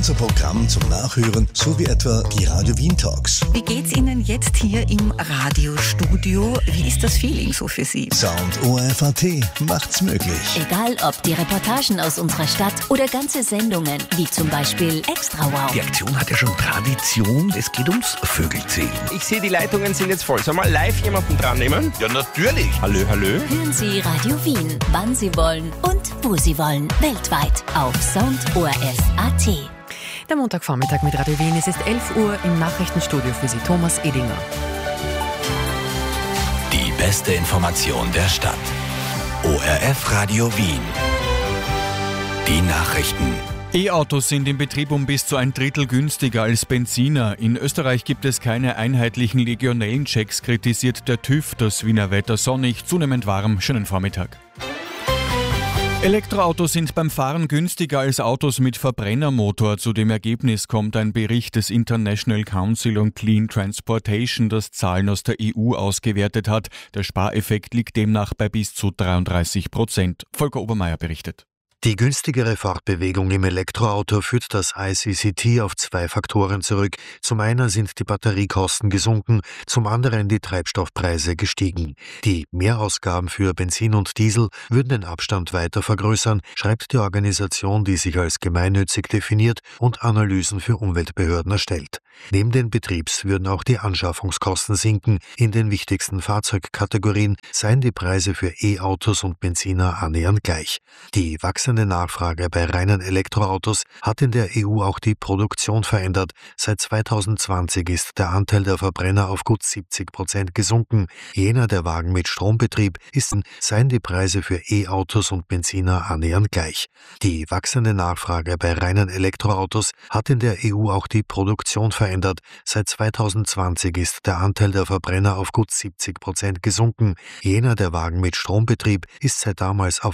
unser Programm zum Nachhören sowie etwa die Radio Wien Talks. Wie geht's Ihnen jetzt hier im Radiostudio? Wie ist das Feeling so für Sie? Sound ORF.at macht's möglich. Egal ob die Reportagen aus unserer Stadt oder ganze Sendungen, wie zum Beispiel Extra Wow. Die Aktion hat ja schon Tradition, es geht ums Vögelzählen. Ich sehe, die Leitungen sind jetzt voll. Sollen wir live jemanden dran nehmen? Ja, natürlich. Hallo, hallo. Hören Sie Radio Wien, wann Sie wollen und wo Sie wollen. Weltweit auf soundorf.at. Der Montagvormittag mit Radio Wien. Es ist 11 Uhr im Nachrichtenstudio für Sie, Thomas Edinger. Die beste Information der Stadt. ORF Radio Wien. Die Nachrichten. E-Autos sind im Betrieb um bis zu ein Drittel günstiger als Benziner. In Österreich gibt es keine einheitlichen Legionellenchecks, kritisiert der TÜV. Das Wiener Wetter sonnig, zunehmend warm. Schönen Vormittag. Elektroautos sind beim Fahren günstiger als Autos mit Verbrennermotor. Zu dem Ergebnis kommt ein Bericht des International Council on Clean Transportation, das Zahlen aus der EU ausgewertet hat. Der Spareffekt liegt demnach bei bis zu 33%. Volker Obermeier berichtet. Die günstigere Fortbewegung im Elektroauto führt das ICCT auf 2 Faktoren zurück. Zum einen sind die Batteriekosten gesunken, zum anderen die Treibstoffpreise gestiegen. Die Mehrausgaben für Benzin und Diesel würden den Abstand weiter vergrößern, schreibt die Organisation, die sich als gemeinnützig definiert und Analysen für Umweltbehörden erstellt. Neben den Betriebs würden auch die Anschaffungskosten sinken. In den wichtigsten Fahrzeugkategorien seien die Preise für E-Autos und Benziner annähernd gleich. Die wachsende Nachfrage bei reinen Elektroautos hat in der EU auch die Produktion verändert. Seit 2020 ist der Anteil der Verbrenner auf gut 70% gesunken. Jener der Wagen mit Strombetrieb seien die Preise für E-Autos und Benziner annähernd gleich. Die wachsende Nachfrage bei reinen Elektroautos hat in der EU auch die Produktion verändert. Seit 2020 ist der Anteil der Verbrenner auf gut 70% gesunken. Jener der Wagen mit Strombetrieb ist seit damals auf